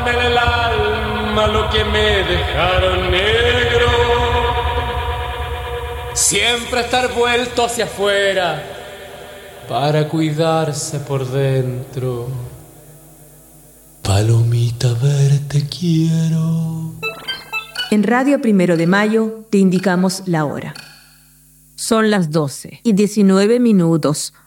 guardarme en el alma lo que me dejaron negro. Siempre estar vuelto hacia afuera para cuidarse por dentro. Palomita, verte quiero. En Radio 1 de Mayo te indicamos la hora. Son las 12:19.